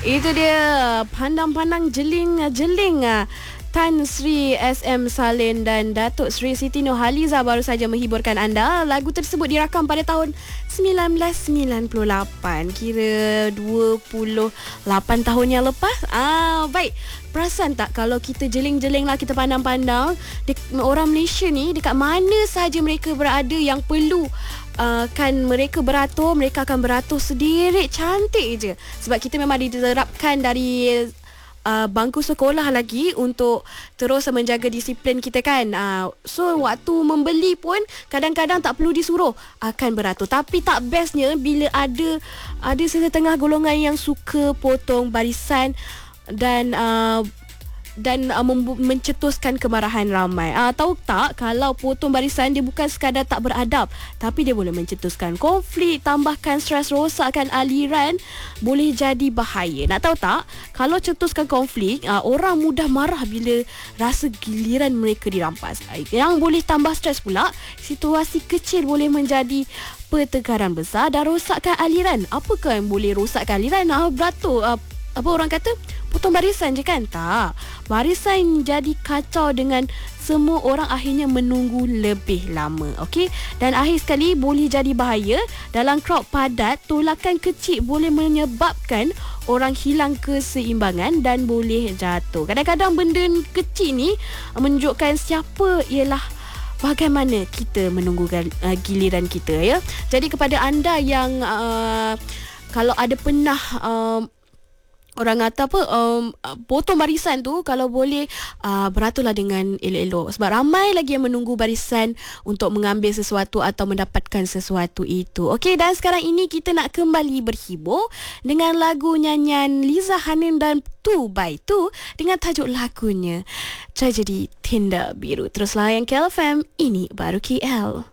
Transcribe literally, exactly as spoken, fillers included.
Itu dia pandang-pandang jeling-jeling Tan Sri S M Salin dan Datuk Sri Siti Nurhaliza baru saja menghiburkan anda. Lagu tersebut dirakam pada tahun sembilan belas sembilan puluh lapan, kira dua puluh lapan tahun yang lepas. Ah, baik. Perasan tak kalau kita jeling-jeling lah, kita pandang-pandang dek- orang Malaysia ni dekat mana sahaja mereka berada, yang perlu uh, kan mereka beratur, mereka akan beratur sendiri, cantik je. Sebab kita memang diterapkan dari Uh, bangku sekolah lagi untuk terus menjaga disiplin kita kan. Uh, so waktu membeli pun kadang-kadang tak perlu disuruh, akan beratur. Tapi tak bestnya bila ada ada setengah golongan yang suka potong barisan dan uh, dan uh, mem- mencetuskan kemarahan ramai. Ah, tahu tak, kalau potong barisan dia bukan sekadar tak beradab, tapi dia boleh mencetuskan konflik, tambahkan stres, rosakkan aliran, boleh jadi bahaya. Nak tahu tak, kalau cetuskan konflik, uh, orang mudah marah bila rasa giliran mereka dirampas. Yang boleh tambah stres pula, situasi kecil boleh menjadi pertengkaran besar dan rosakkan aliran. Apakah yang boleh rosakkan aliran? Ah, beratur, uh, apa orang kata, potong barisan je kan? Tak. Barisan jadi kacau dengan semua orang akhirnya menunggu lebih lama. Okey? Dan akhir sekali boleh jadi bahaya. Dalam crowd padat, tolakan kecil boleh menyebabkan orang hilang keseimbangan dan boleh jatuh. Kadang-kadang benda kecil ni menunjukkan siapa ialah bagaimana kita menunggu uh, giliran kita, ya. Jadi kepada anda yang uh, kalau ada pernah uh, orang kata apa, um, potong barisan tu, kalau boleh uh, beraturlah dengan elok-elok. Sebab ramai lagi yang menunggu barisan untuk mengambil sesuatu atau mendapatkan sesuatu itu. Okey, dan sekarang ini kita nak kembali berhibur dengan lagu nyanyian Liza Hanin dan two by two dengan tajuk lagunya Tragedi Tinda Biru. Teruslah yang K L F M, ini baru K L.